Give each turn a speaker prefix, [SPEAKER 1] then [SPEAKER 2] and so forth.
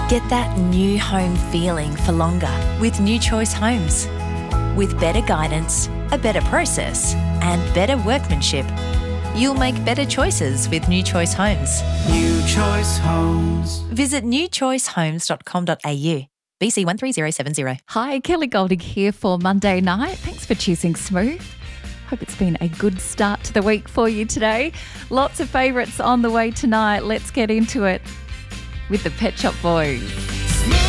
[SPEAKER 1] Get that new home feeling for longer with New Choice Homes. With better guidance, a better process, and better workmanship, you'll make better choices with New Choice Homes.
[SPEAKER 2] New Choice Homes.
[SPEAKER 1] Visit newchoicehomes.com.au. BC 13070.
[SPEAKER 3] Hi, Kelly Golding here for Monday night. Thanks for choosing Smooth. Hope it's been a good start to the week for you today. Lots of favourites on the way tonight. Let's get into it with the Pet Shop Boys.